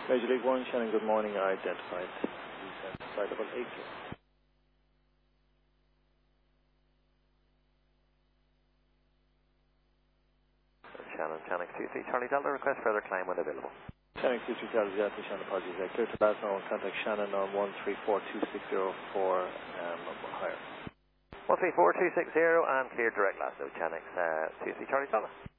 Major League One, Shannon, good morning. I identified flight level 8. Shannon, QC, Charlie Delta, request further climb when available. Shannon, QC, Charlie Delta, Shannon, apologies. Clear to Basno and contact Shannon on 1342604 higher. 13426 and clear direct last note, Shannon, QC, Charlie Delta.